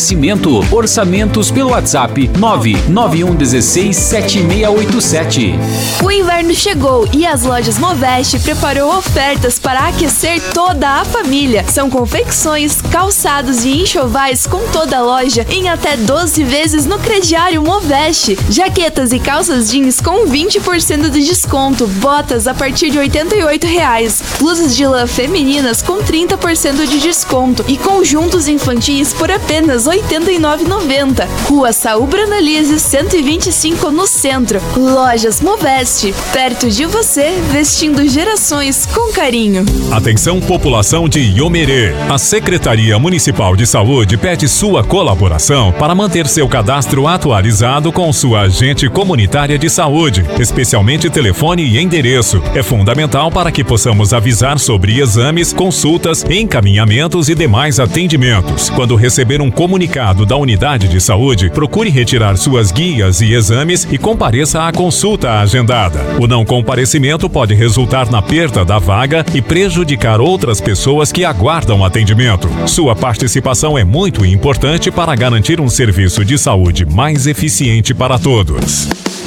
Nascimento. Orçamentos pelo WhatsApp 991167687. O inverno chegou e as lojas Moveste preparou ofertas para aquecer toda a família. São confecções, calçados e enxovais com toda a loja em até 12 vezes no crediário Moveste. Jaquetas e calças jeans com 20% de desconto. Botas a partir de R$ 88,00. Blusas de lã femininas com 30% de desconto. E conjuntos infantis por apenas R$ 89,90. Rua Saul Brandalize 125 no centro. Lojas Moveste, perto de você, vestindo gerações com carinho. Atenção, população de Iomerê. A Secretaria Municipal de Saúde pede sua colaboração para manter seu cadastro atualizado com sua agente comunitária de saúde, especialmente telefone e endereço. É fundamental para que possamos avisar sobre exames, consultas, encaminhamentos e demais atendimentos. Quando receber um comunicado da unidade de saúde, procure retirar suas guias e exames e compareça à consulta agendada. O não comparecimento pode resultar na perda da vaga e prejudicar outras pessoas que aguardam atendimento. Sua participação é muito importante para garantir um serviço de saúde mais eficiente para todos.